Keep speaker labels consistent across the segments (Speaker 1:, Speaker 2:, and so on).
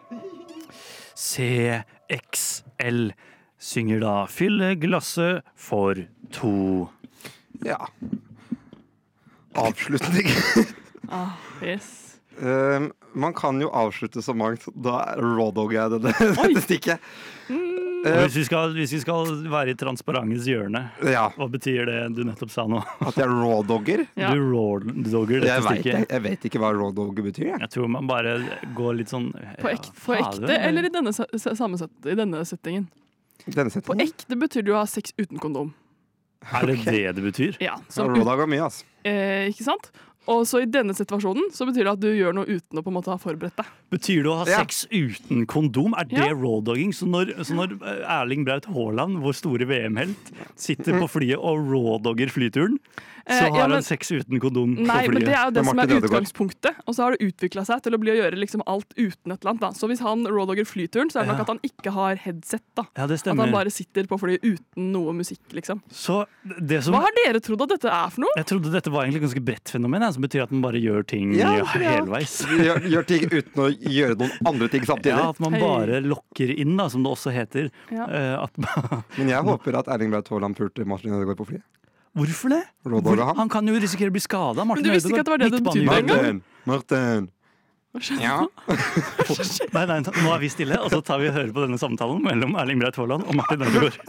Speaker 1: CXL synger da Fylle glasset for 2.
Speaker 2: Ja. Avslutning.
Speaker 3: Yes.
Speaker 2: Man kan jo avslutte så mangt. Da rådogger jeg dette stikket.
Speaker 1: Hvis vi skal være i transparentens hjørne,
Speaker 2: Ja,
Speaker 1: hva betyr det du nettopp sa nå?
Speaker 2: at jeg rådogger.
Speaker 3: Ja.
Speaker 1: Du rawdogger dette stikket.
Speaker 2: Jeg vet ikke hva rådogger betyr. Jeg.
Speaker 1: Jeg tror man bare går litt sånn
Speaker 3: På ekte eller i denne settingen?
Speaker 2: Denne
Speaker 3: På
Speaker 2: setningen.
Speaker 3: ekte betyr det å ha sex uten kondom.
Speaker 1: Er det det det betyr?
Speaker 3: Ja,
Speaker 2: Rådogger mye, altså.
Speaker 3: ikke sant? Og så i denne situasjonen så betyr det at du gjør noe uten å på en måte ha forberedt deg.
Speaker 1: Betyr det å ha
Speaker 2: Ja.
Speaker 1: sex uten kondom? Er det
Speaker 3: Ja.
Speaker 1: rawdogging? Så når Erling Braut Haaland, vår store VM-helt, sitter på flyet og rawdogger flyturen, så
Speaker 3: ja,
Speaker 1: har
Speaker 3: men-
Speaker 1: han sex uten kondom
Speaker 3: Nei,
Speaker 1: på
Speaker 3: men det
Speaker 1: flyet?
Speaker 3: er jo det
Speaker 2: Det er
Speaker 3: som er
Speaker 2: Martin Ødegaard.
Speaker 3: utgangspunktet. Og så har det utvikla seg til å bli å gjøre liksom alt uten et eller annet. Da. Så hvis han rawdogger flyturen, så er det nok
Speaker 1: Ja.
Speaker 3: at han ikke har headset. Da.
Speaker 1: Ja, det
Speaker 3: At han
Speaker 1: stemmer.
Speaker 3: bare sitter på flyet uten noe musikk, liksom.
Speaker 1: Så det som
Speaker 3: Hva har dere trodd at dette er for noe?
Speaker 1: Jeg trodde dette var egentlig et ganske bredt fenomen, som betyr at man bare gjør ting
Speaker 2: Ja.
Speaker 1: helveis.
Speaker 2: Vi gjør ting uten å gjøre noen andre ting samtidig.
Speaker 1: Ja, at man
Speaker 3: Hei.
Speaker 1: bare lokker inn, da, som det også heter.
Speaker 3: Ja.
Speaker 1: At man,
Speaker 2: Men jeg håper at Erling Braut Haaland pulte Martin Ødegaard på flyet.
Speaker 1: hvorfor det?
Speaker 2: Rådogger han.
Speaker 1: Han kan jo risikere å bli skada.
Speaker 3: Men du visste ikke at det var det det betydde engang?
Speaker 2: Martin.
Speaker 3: Hva skjedde?
Speaker 2: Ja.
Speaker 1: Nei, nå er vi stille, og så tar vi og hører på denne samtalen mellom Erling Braut Haaland og Martin Ødegaard.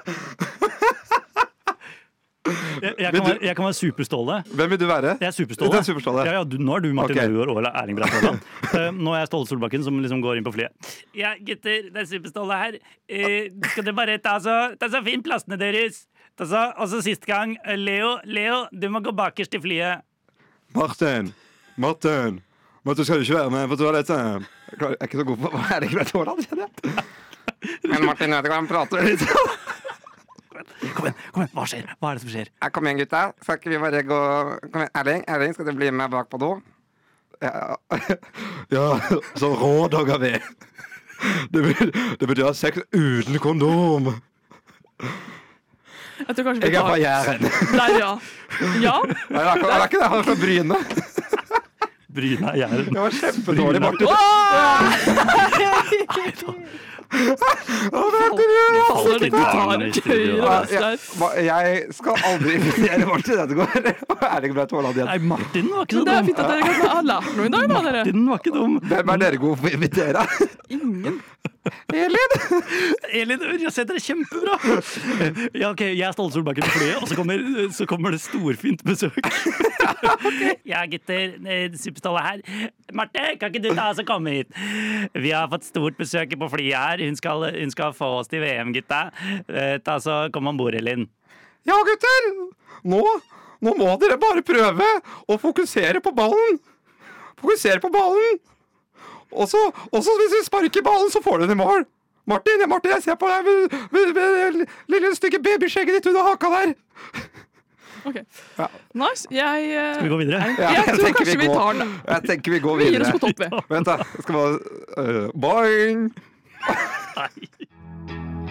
Speaker 1: Jeg kan være Superståle.
Speaker 2: Hvem vil du være?
Speaker 1: Jeg er Superståle.
Speaker 2: Det er Superståle.
Speaker 1: Ja, nå er du Martin
Speaker 2: Ok.
Speaker 1: Ødegaard og Erling Braut Haaland. Nå er jeg Ståle Solbakken som liksom går inn på flyet. Ja, gutter, det er Superståle her. Skal dere bare ta så fint plassene deres? Og så sist gang, Leo, du må gå bakerst i flyet.
Speaker 2: Martin, skal du ikke være med på toalettet? Jeg er ikke så god på hva Erling Braut Haaland, kjenner jeg. Men Martin Ødegaard prater litt.
Speaker 1: Kom igjen, hva skjer? Hva er det som skjer?
Speaker 2: Kom igjen, gutta. Skal ikke vi bare gå... Kom igjen, Erling, skal du bli med bak på do? Ja, så rådogger vi. Det betyr å ha sex uten kondom.
Speaker 3: Jeg tror kanskje vi
Speaker 2: Jeg er
Speaker 3: tar
Speaker 2: fra Jæren.
Speaker 3: Der, ja. Ja?
Speaker 2: Nei, det er ikke det. Han er fra Bryne.
Speaker 1: Bryna er Jæren.
Speaker 2: Det var kjempedårlig, Martin.
Speaker 3: Faller litt gitarer til høyre og venstre her.
Speaker 2: Jeg skal aldri invitere Martin Ødegaard og Erling Braut Haaland igjen.
Speaker 1: Nei, Martin var ikke
Speaker 3: Men
Speaker 1: så
Speaker 3: det er
Speaker 1: dum.
Speaker 3: fint at dere kanskje har lært noe i dag, da, dere.
Speaker 1: Martin var ikke dum.
Speaker 2: Hvem er dere gode for å invitere?
Speaker 3: Ingen.
Speaker 1: Elin, jeg setter det kjempebra. Ja, ok, jeg er Ståle Solbakken på flyet, og så kommer det storfint besøk. Ja, gutter, Superståle her. Marte, kan ikke du ta oss og komme hit? Vi har fått stort besøk på flyet her. Hun skal få oss til VM, gutta. Ta så kom om bord, Elin.
Speaker 2: Ja, gutter! Nå må dere bare prøve å fokusere på ballen. Fokusere på ballen. Og så hvis vi sparker ballen, så får du den i mål. Martin, jeg ser på deg med lille stygge babyskjegget ditt under haka der.
Speaker 3: Ok.
Speaker 2: Ja.
Speaker 3: Nice.
Speaker 1: Skal vi gå videre?
Speaker 3: Jeg tror kanskje vi tar den.
Speaker 2: Jeg tenker vi går
Speaker 3: Vi gir oss
Speaker 2: videre.
Speaker 3: på topp, vi.
Speaker 2: Vent da, jeg skal bare boing.
Speaker 1: Nei.